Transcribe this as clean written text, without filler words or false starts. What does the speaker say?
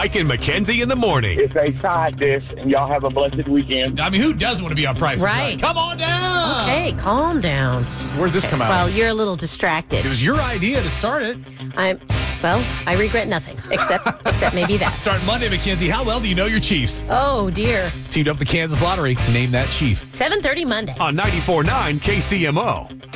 Mike and Mackenzie in the morning. It's a side dish, and y'all have a blessed weekend. I mean, who doesn't want to be on Price is Right. Come on down. Okay, calm down. Where'd this come out? Well, you're a little distracted. It was your idea to start it. I regret nothing, except maybe that. Start Monday, Mackenzie. How well do you know your Chiefs? Oh, dear. Teamed up with the Kansas Lottery. Name that Chief. 7:30 Monday. On 94.9 KCMO.